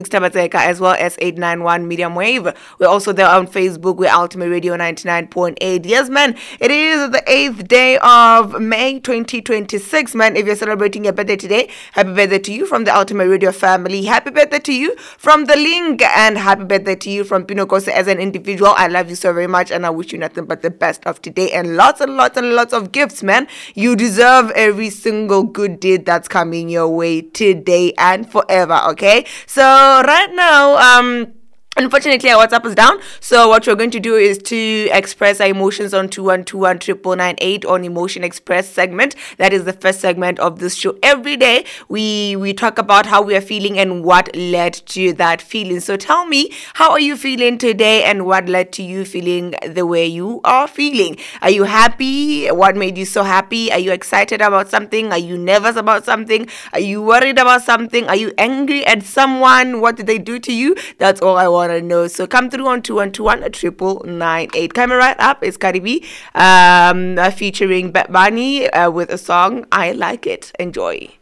Tabateka, as well as 891 Medium Wave. We're also there on Facebook. We're Ultimate Radio 99.8. Yes, man, it is the 8th day of May 2026, man. If you're celebrating your birthday today, happy birthday to you from the Ultimate Radio family. Happy birthday to you from the Link, and happy birthday to you from Pinokose as an individual. I love you so very much, and I wish you nothing but the best of today and lots and lots and lots of gifts, man. You deserve every single good deed that's coming your way today and forever, okay? So right now, unfortunately, our WhatsApp is down. So what we're going to do is to express our emotions on 2121 on Emotion Express segment. That is the first segment of this show. Every day, we talk about how we are feeling and what led to that feeling. So tell me, how are you feeling today and what led to you feeling the way you are feeling? Are you happy? What made you so happy? Are you excited about something? Are you nervous about something? Are you worried about something? Are you angry at someone? What did they do to you? That's all I want to know. So come through on 2121 Coming right up is Cardi B featuring Bad Bunny with a song I Like It. Enjoy.